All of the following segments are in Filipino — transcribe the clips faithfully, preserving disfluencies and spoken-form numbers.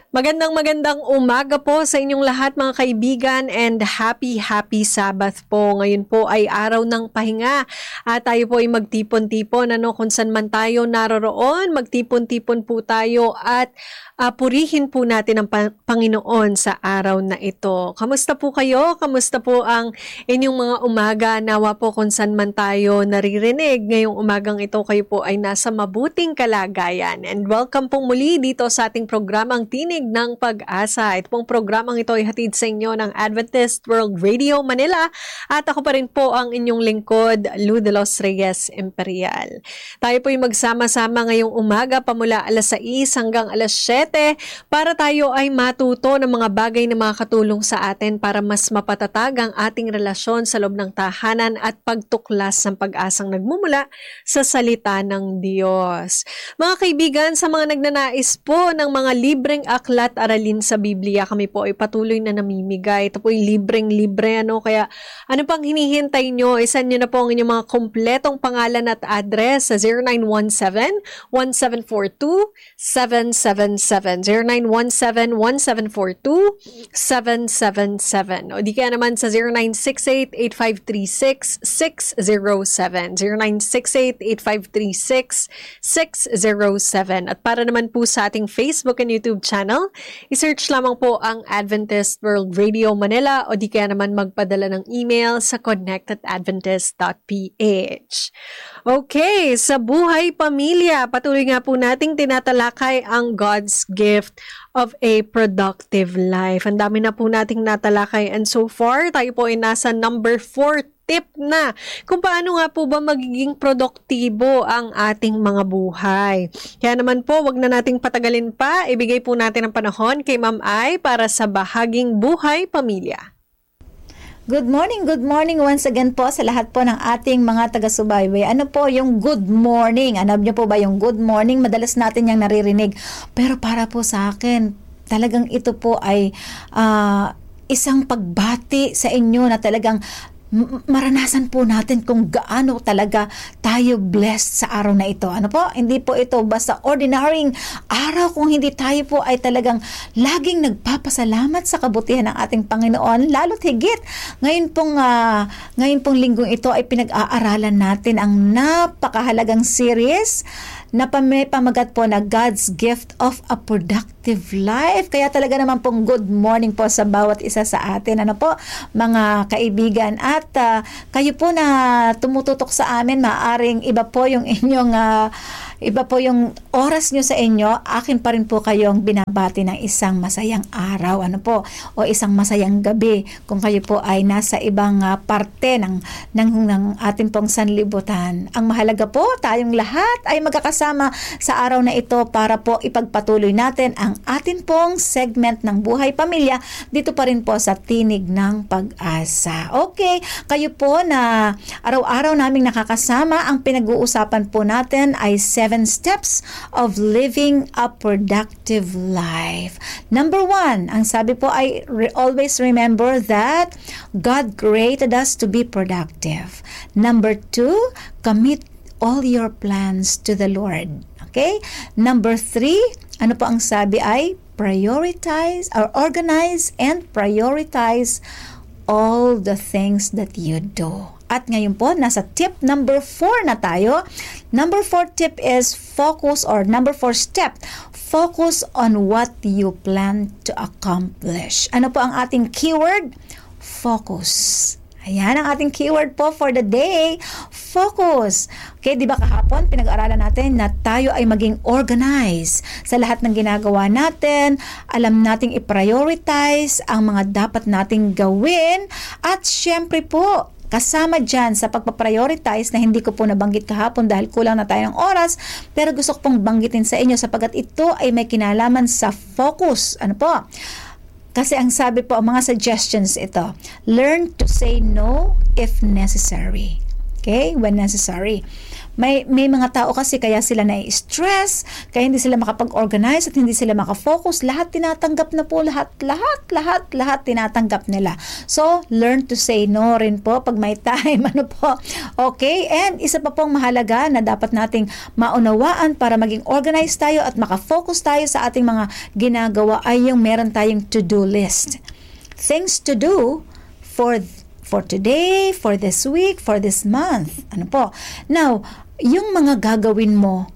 Magandang magandang umaga po sa inyong lahat mga kaibigan and happy happy Sabbath po. Ngayon po ay araw ng pahinga at tayo po ay magtipon-tipon ano, kung saan man tayo naroroon, magtipon-tipon po tayo at uh, purihin po natin ang pa- Panginoon sa araw na ito. Kamusta po kayo? Kamusta po ang inyong mga umaga? Nawa po kung saan man tayo naririnig ngayong umagang ito, kayo po ay nasa mabuting kalagayan. And welcome po muli dito sa ating programang Tinig ng Pag-asa. Ito pong programang ito ay hatid sa inyo ng Adventist World Radio Manila at ako pa rin po ang inyong lingkod, Lou de los Reyes Imperial. Tayo po ay magsama-sama ngayong umaga pamula alas sais hanggang alas siyete para tayo ay matuto ng mga bagay na makakatulong sa atin para mas mapatatag ang ating relasyon sa loob ng tahanan at pagtuklas ng pag-asang nagmumula sa salita ng Diyos. Mga kaibigan, sa mga nagnanais po ng mga libreng aklat aralin sa Biblia, kami po ay patuloy na namimigay. Ito po ay libreng-libre, ano? Kaya ano pang hinihintay nyo? Isan nyo na po ang inyong mga kompletong pangalan at address sa zero nine one seven, one seven four two, seven seven seven. zero nine one seven, one seven four two, seven seven seven. O di kaya naman sa zero nine six eight, eight five three six, six zero seven. zero nine six eight, eight five three six, six zero seven. At para naman po sa ating Facebook and YouTube channel, i-search lamang po ang Adventist World Radio Manila o di kaya naman magpadala ng email sa connect at adventist dot p h. Okay, sa buhay pamilya, patuloy nga po nating tinatalakay ang God's gift of a productive life. Ang dami na po nating natalakay and so far, tayo po ay nasa number four tip na kung paano nga po ba magiging produktibo ang ating mga buhay. Kaya naman po, wag na nating patagalin pa. Ibigay po natin ang panahon kay Ma'am Ai para sa bahaging buhay pamilya. Good morning, good morning once again po sa lahat po ng ating mga taga-subaybay. Ano po yung good morning? Alam niyo po ba yung good morning? Madalas natin yung naririnig. Pero para po sa akin, talagang ito po ay uh, isang pagbati sa inyo na talagang maranasan po natin kung gaano talaga tayo blessed sa araw na ito. Ano po? Hindi po ito basta ordinaryong araw kung hindi tayo po ay talagang laging nagpapasalamat sa kabutihan ng ating Panginoon. Lalo't higit, ngayon pong, uh, ngayon pong linggong ito ay pinag-aaralan natin ang napakahalagang series na pamagat po na God's Gift of a Productive Life. Kaya talaga naman pong good morning po sa bawat isa sa atin. Ano po, mga kaibigan. At uh, kayo po na tumututok sa amin, maaring iba po yung inyong uh, iba po yung oras nyo sa inyo, akin pa rin po kayong binabati ng isang masayang araw, ano po, o isang masayang gabi kung kayo po ay nasa ibang uh, parte ng, ng, ng ating pong sanlibutan. Ang mahalaga po, tayong lahat ay magkakasama sa araw na ito para po ipagpatuloy natin ang atin pong segment ng Buhay Pamilya dito pa rin po sa Tinig ng Pag-asa. Okay, kayo po na araw-araw naming nakakasama, ang pinag-uusapan po natin ay seven steps of living a productive life. Number one, ang sabi po ay re- always remember that God created us to be productive. Number two, commit all your plans to the Lord. Okay? Number three, ano po ang sabi ay prioritize or organize and prioritize all the things that you do. At ngayon po, nasa tip number four na tayo. Number four tip is focus or number four step, focus on what you plan to accomplish. Ano po ang ating keyword? Focus. Ayan ang ating keyword po for the day, focus. Okay, di ba kahapon pinag-aralan natin na tayo ay maging organized sa lahat ng ginagawa natin. Alam nating i-prioritize ang mga dapat nating gawin at syempre po, kasama dyan sa pagpaprioritize na hindi ko po nabanggit kahapon dahil kulang na tayo ng oras, pero gusto ko pong banggitin sa inyo sapagkat ito ay may kinalaman sa focus. Ano po? Kasi ang sabi po, ang mga suggestions ito, learn to say no if necessary. Okay? When necessary. may may mga tao kasi kaya sila nai-stress, kaya hindi sila makapag-organize at hindi sila makafocus. Lahat tinatanggap na po, lahat, lahat, lahat, lahat tinatanggap nila. So, learn to say no rin po pag may time. Ano po? Okay? And isa pa pong mahalaga na dapat nating maunawaan para maging organized tayo at makafocus tayo sa ating mga ginagawa ay yung meron tayong to-do list. Things to do for for today, for this week, for this month. Ano po? Now, yung mga gagawin mo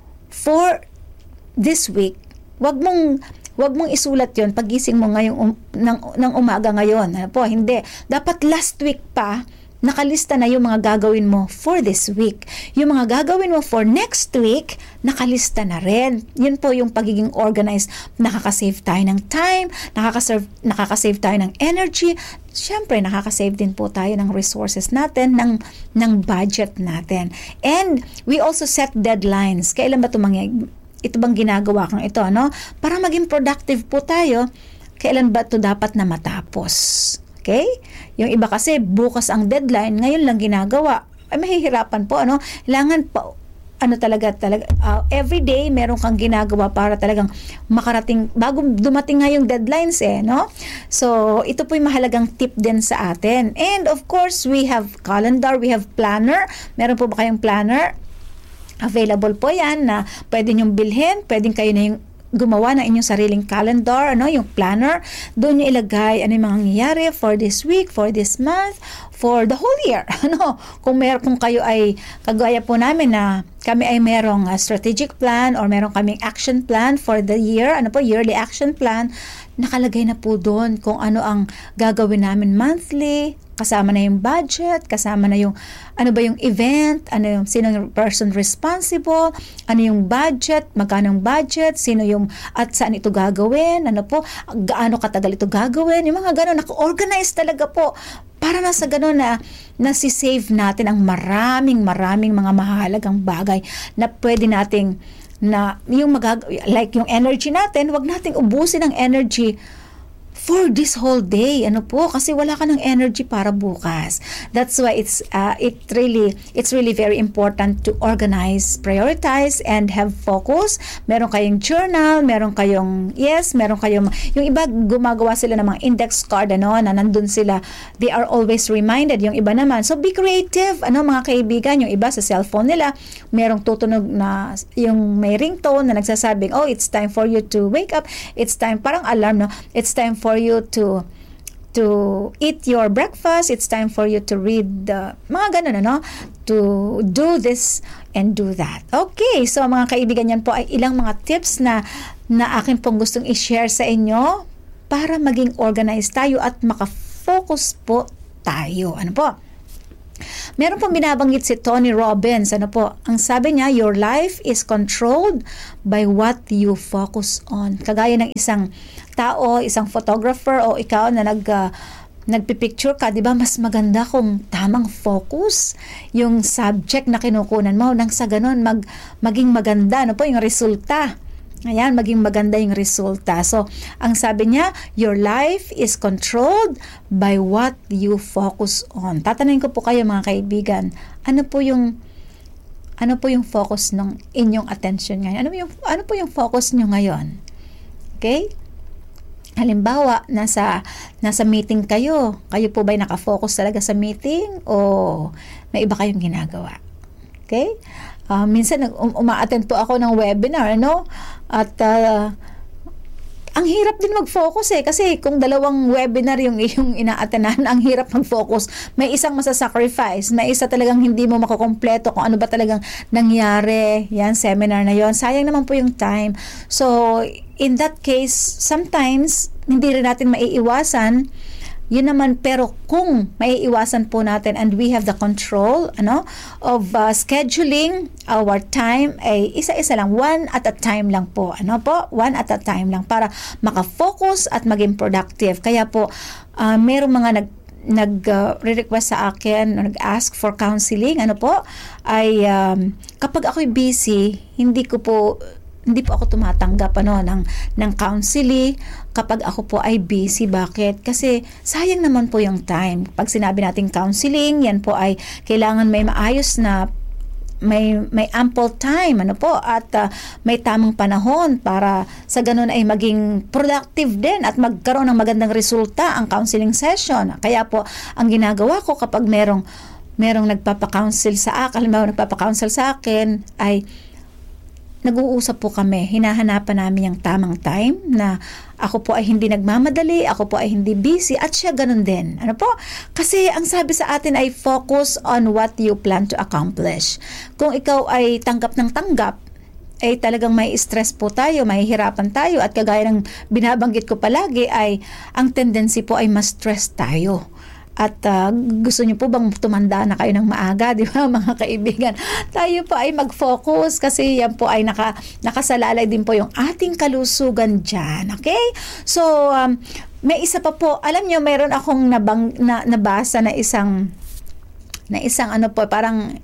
for this week, wag mong wag mong isulat yon pagising mo ngayong um, ng, ng umaga ngayon. Ano po? Hindi. Dapat last week pa, nakalista na yung mga gagawin mo for this week. Yung mga gagawin mo for next week, nakalista na rin. Yun po yung pagiging organized. Nakakasave tayo ng time, nakakasave, nakakasave tayo ng energy. Siyempre, nakakasave din po tayo ng resources natin, ng, ng budget natin. And we also set deadlines. Kailan ba ito mangyayari? Ito bang ginagawa kang ito, no? Para maging productive po tayo, kailan ba ito dapat na matapos? Okay? Yung iba kasi bukas ang deadline, ngayon lang ginagawa. Ay mahihirapan po, ano? Kailangan pa ano talaga talaga uh, every day meron kang ginagawa para talagang makarating bago dumating nga yung deadlines eh, no? So, ito po yung mahalagang tip din sa atin. And of course, we have calendar, we have planner. Meron po ba kayong planner? Available po yan na pwede nyong bilhin, pwedeng kayo na yung gumawa ng inyong sariling calendar, ano, yung planner. Doon nyo ilagay ano yung mga nangyayari for this week, for this month, for the whole year. Ano, kung mer kung kayo ay kagaya po namin na kami ay merong uh, strategic plan or merong kaming action plan for the year, ano po, yearly action plan, nakalagay na po doon kung ano ang gagawin namin monthly, kasama na yung budget, kasama na yung ano ba yung event, ano yung sino yung person responsible, ano yung budget, magkano yung budget, sino yung at saan ito gagawin, ano po, gaano katagal ito gagawin, yung mga gano'n, naka-organize talaga po para na sa gano'n na nasi-save natin ang maraming maraming mga mahalagang bagay na pwede nating na yung magag like yung energy natin, wag nating ubusin ang energy for this whole day, ano po, kasi wala ka ng energy para bukas. That's why it's uh, it really it's really very important to organize, prioritize, and have focus. Meron kayong journal, meron kayong yes, meron kayong yung iba gumagawa sila ng mga index card, ano, na nandun sila. They are always reminded. Yung iba naman, so be creative, ano mga kaibigan, yung iba sa cellphone nila, merong tutunog na yung may ringtone na nagsasabing, oh, it's time for you to wake up. It's time, parang alarm, no? It's time for you to to eat your breakfast, it's time for you to read the mga ganun, ano, to do this and do that. Okay, so mga kaibigan, yan po ay ilang mga tips na na akin pong gustong i-share sa inyo para maging organized tayo at makafocus po tayo. Ano po? Meron pong binabanggit si Tony Robbins, ano po, ang sabi niya, your life is controlled by what you focus on. Kagaya ng isang tao, isang photographer o ikaw na nag uh, nagpipicture ka, di ba, mas maganda kung tamang focus yung subject na kinukunan mo, nang sa ganun mag, maging maganda, ano po, yung resulta. Ayan, maging maganda yung resulta. So, ang sabi niya, your life is controlled by what you focus on. Tatanungin ko po kayo mga kaibigan, ano po yung ano po yung focus ng inyong attention ngayon? Ano po yung ano po yung focus niyo ngayon? Okay? Halimbawa, nasa nasa meeting kayo. Kayo po ba'y naka-focus talaga sa meeting o may iba kayong ginagawa? Okay? Uh, minsan um, uma-attend po ako ng webinar, ano? At uh, ang hirap din mag-focus eh kasi kung dalawang webinar yung yung ina-attendan, ang hirap mag-focus. May isang masasacrifice, may isa talagang hindi mo makukumpleto kung ano ba talagang nangyari. Yan, seminar na yon. Sayang naman po yung time. So, in that case, sometimes hindi rin natin maiiwasan yun naman, pero kung maiiwasan po natin and we have the control ano of uh, scheduling our time ay isa-isa lang, one at a time lang po, ano po, one at a time lang para makafocus at maging productive. Kaya po uh, merong mga nag nag uh, re-request sa akin, nag-ask for counseling, ano po, ay um, kapag ako'y busy, hindi ko po hindi po ako tumatanggap ano ng ng counseling kapag ako po ay busy. Bakit? Kasi sayang naman po yung time. Pag sinabi nating counseling, yan po ay kailangan may maayos na may may ample time, ano po, at uh, may tamang panahon para sa ganun ay maging productive din at magkaroon ng magandang resulta ang counseling session. Kaya po ang ginagawa ko kapag merong merong nagpapa-counsel sa akin, halimbawa nagpapa-counsel sa akin, ay nag-uusap po kami. Hinahanapan namin yung tamang time na ako po ay hindi nagmamadali, ako po ay hindi busy, at siya ganun din. Ano po? Kasi ang sabi sa atin ay focus on what you plan to accomplish. Kung ikaw ay tanggap ng tanggap, ay talagang may stress po tayo, may hirapan tayo, at kagaya ng binabanggit ko palagi ay ang tendency po ay mas stress tayo. At uh, gusto niyo po bang tumanda na kayo ng maaga, di ba mga kaibigan? Tayo po ay mag-focus kasi yan po ay naka, nakasalalay din po yung ating kalusugan dyan. Okay? So, um, may isa pa po, alam niyo, mayroon akong nabang, na, nabasa na isang, na isang ano po, parang,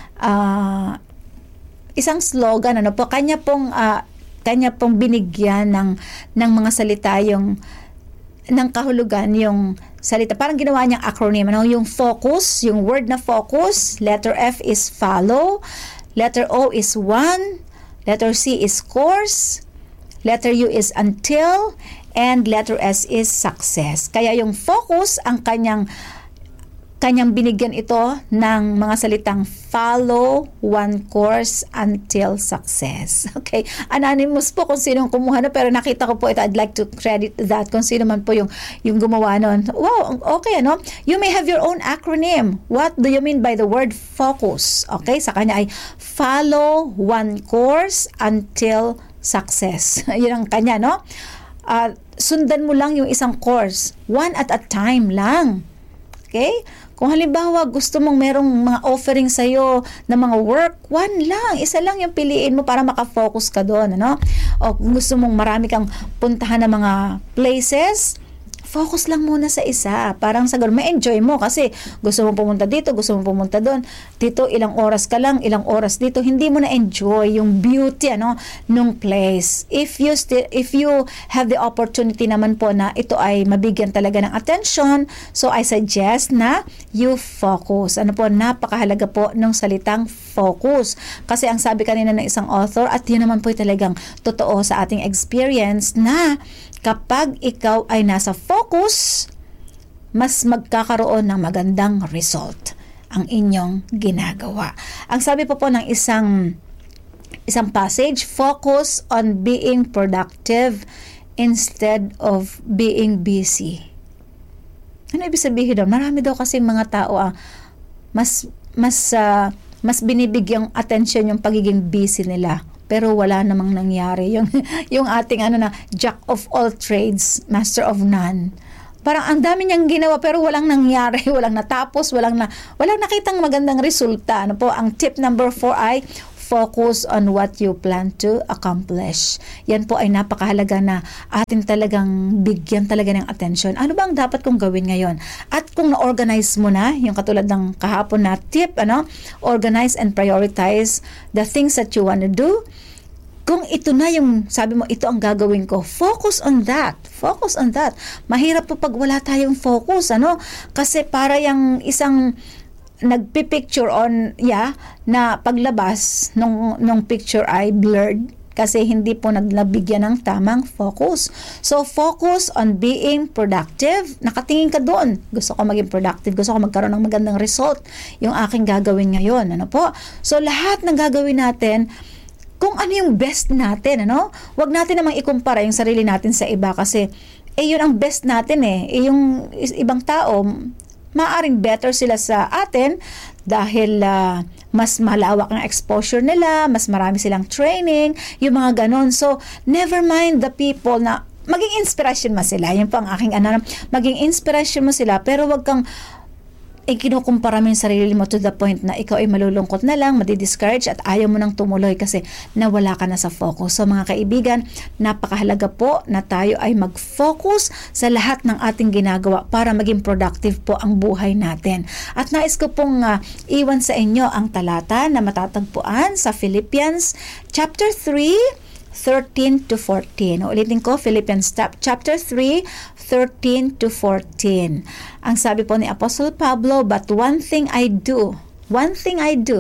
uh, isang slogan, ano po, kanya pong, uh, kanya pong binigyan ng, ng mga salita yung, ng kahulugan yung salita. Parang ginawa niyang acronym. Ano? Yung focus, yung word na focus, letter F is follow, letter O is one, letter C is course, letter U is until, and letter S is success. Kaya yung focus, ang kanyang kanyang binigyan ito ng mga salitang follow one course until success. Okay, anonymous po kung sinong kumuha na, pero nakita ko po ito. I'd like to credit that kung sino man po yung, yung gumawa nun. Wow, okay, ano? You may have your own acronym. What do you mean by the word focus? Okay, sa kanya ay follow one course until success. Yun ang kanya, no? Uh, sundan mo lang yung isang course. One at a time lang. Okay? Kung halimbawa gusto mong merong mga offering sa'yo na mga work, one lang, isa lang yung piliin mo para makafocus ka doon, ano? O kung gusto mong marami kang puntahan ng mga places, focus lang muna sa isa. Parang sa ganun, may enjoy mo kasi gusto mong pumunta dito, gusto mong pumunta doon. Dito, ilang oras ka lang, ilang oras dito. Hindi mo na enjoy yung beauty, ano, nung place. If you still, if you have the opportunity naman po na ito ay mabigyan talaga ng attention, so I suggest na you focus. Ano po, napakahalaga po ng salitang focus. Kasi ang sabi kanina ng isang author, at yun naman po talagang totoo sa ating experience, na kapag ikaw ay nasa focus, mas magkakaroon ng magandang result ang inyong ginagawa. Ang sabi po po ng isang isang passage, focus on being productive instead of being busy. Ano ibig sabihin doon? Marami daw kasi mga tao ah, mas mas uh, mas binibigyang attention yung pagiging busy nila. Pero wala namang nangyari. Yung, yung ating ano na, jack of all trades, master of none. Parang ang dami niyang ginawa pero walang nangyari, walang natapos, walang, na, walang nakitang magandang resulta. Ano po, ang tip number four ay focus on what you plan to accomplish. Yan po ay napakahalaga na atin talagang bigyan talaga ng attention. Ano ba ang dapat kong gawin ngayon? At kung na-organize mo na, yung katulad ng kahapon na tip, ano, organize and prioritize the things that you want to do. Kung ito na yung, sabi mo, ito ang gagawin ko, focus on that. Focus on that. Mahirap po pag wala tayong focus, ano? Kasi para yung isang nagpipicture on, yeah, na paglabas nung, nung picture ay blurred kasi hindi po naglabigyan ng tamang focus. So, focus on being productive. Nakatingin ka doon. Gusto ko maging productive. Gusto ko magkaroon ng magandang result yung aking gagawin ngayon. Ano po? So, lahat ng gagawin natin, kung ano yung best natin, ano? Huwag natin namang ikumpara yung sarili natin sa iba kasi eh yun ang best natin eh. eh yung ibang tao, maaring better sila sa atin dahil uh, mas malawak ang exposure nila, mas marami silang training, yung mga ganon. So, never mind the people na maging inspiration mo sila. Yun po ang aking ano, maging inspiration mo sila, pero wag kang eh, kinukumpara mo yung sarili mo to the point na ikaw ay malulungkot na lang, madi-discourage at ayaw mo nang tumuloy kasi nawala ka na sa focus. So mga kaibigan, napakahalaga po na tayo ay mag-focus sa lahat ng ating ginagawa para maging productive po ang buhay natin. At nais ko pong uh, iwan sa inyo ang talata na matatagpuan sa Philippians chapter three, thirteen to fourteen. Ulitin ko, Philippians chapter three, thirteen to fourteen. Ang sabi po ni Apostle Pablo, but one thing I do, one thing I do,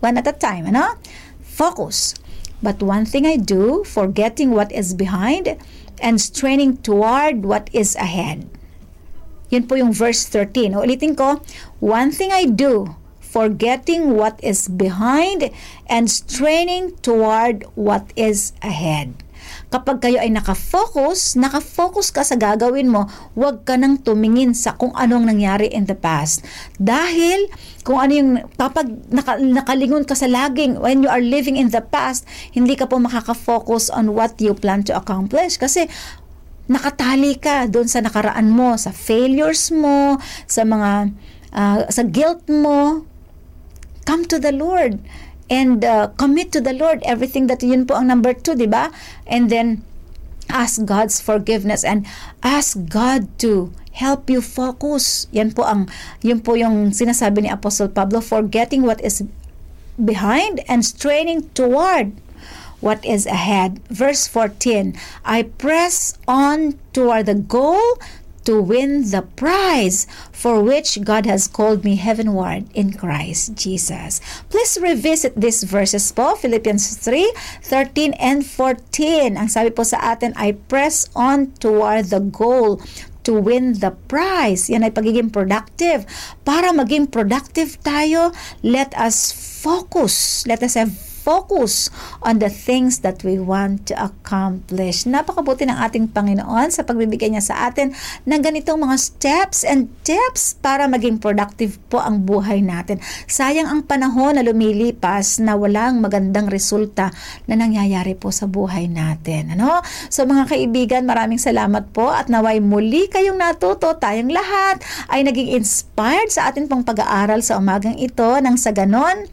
one at a time, ano? Focus. But one thing I do, forgetting what is behind and straining toward what is ahead. Yun po yung verse thirteen. Ulitin ko, one thing I do, forgetting what is behind and straining toward what is ahead. Kapag kayo ay nakafocus, nakafocus ka sa gagawin mo, huwag ka nang tumingin sa kung anong nangyari in the past. Dahil kung ano yung, kapag naka, nakalingon ka sa laging, when you are living in the past, hindi ka po makaka-focus on what you plan to accomplish. Kasi nakatali ka doon sa nakaraan mo, sa failures mo, sa mga, uh, sa guilt mo. Come to the Lord. And uh, commit to the Lord everything that, yun po ang number two, di ba? And then ask God's forgiveness and ask God to help you focus. Yan po ang, yun po yung sinasabi ni Apostle Pablo, forgetting what is behind and straining toward what is ahead. Verse fourteen, I press on toward the goal to win the prize for which God has called me heavenward in Christ Jesus. Please revisit these verses po, Philippians three, thirteen and fourteen. Ang sabi po sa atin, I press on toward the goal to win the prize. Yan ay pagiging productive. Para maging productive tayo, let us focus. Let us have focus on the things that we want to accomplish. Napakabuti ng ating Panginoon sa pagbibigay niya sa atin ng ganitong mga steps and tips para maging productive po ang buhay natin. Sayang ang panahon na lumilipas na walang magandang resulta na nangyayari po sa buhay natin. Ano? So mga kaibigan, maraming salamat po at naway muli kayong natuto, tayong lahat ay naging inspired sa atin pong pag-aaral sa umagang ito nang sa ganon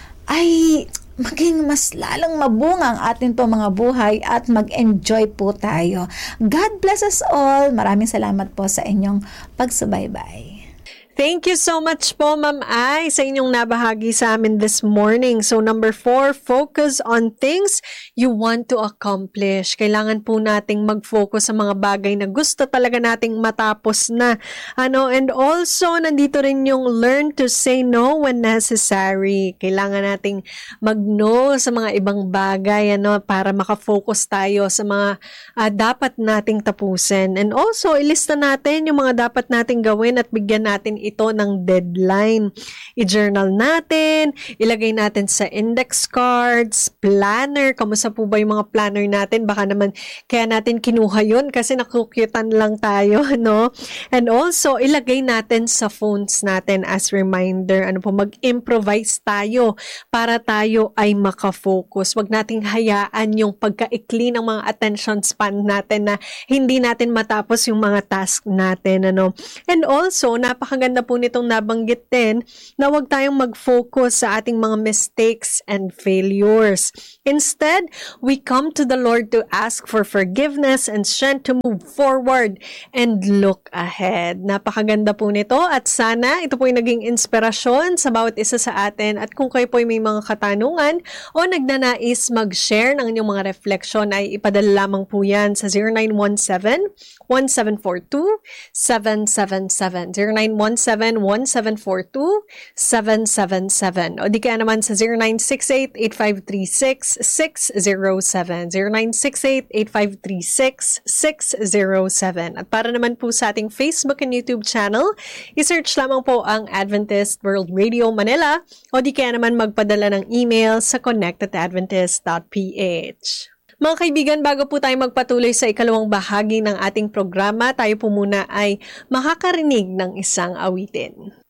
ay maging mas lalong mabunga ang atin po mga buhay at mag-enjoy po tayo. God bless us all. Maraming salamat po sa inyong pagsubaybay. Thank you so much po, Ma'am Ai, sa inyong nabahagi sa amin this morning. So number four, focus on things you want to accomplish. Kailangan po nating mag-focus sa mga bagay na gusto talaga nating matapos na. Ano, and also, nandito rin yung learn to say no when necessary. Kailangan nating mag-no sa mga ibang bagay, ano, para makafocus tayo sa mga uh, dapat nating tapusin. And also, ilista natin yung mga dapat nating gawin at bigyan natin ito ng deadline. I-journal natin, ilagay natin sa index cards, planner. Kamusta po ba yung mga planner natin? Baka naman kaya natin kinuha yun kasi nakukyutan lang tayo, no? And also, ilagay natin sa phones natin as reminder. Ano po, mag-improvise tayo para tayo ay makafocus. Huwag nating hayaan yung pagkaikli ng mga attention span natin na hindi natin matapos yung mga task natin, ano? And also, napakaganda po nitong nabanggit din na huwag tayong mag-focus sa ating mga mistakes and failures. Instead, we come to the Lord to ask for forgiveness and strength to move forward and look ahead. Napakaganda po nito at sana ito po yung naging inspirasyon sa bawat isa sa atin at kung kayo po may mga katanungan o nagnanais mag-share ng inyong mga reflection ay ipadala lamang po yan sa zero nine one seven, one seven four two, seven seven seven zero nine one seven, one seven four two, seven seven seven o di kaya naman sa zero nine six eight, eight five three six, six zero seven zero nine six eight, eight five three six, six zero seven. At para naman po sa ating Facebook and YouTube channel, isearch lamang po ang Adventist World Radio Manila o di kaya naman magpadala ng email sa connect at adventist dot p h. Mga kaibigan, bago po tayo magpatuloy sa ikalawang bahagi ng ating programa, tayo po muna ay makakarinig ng isang awitin.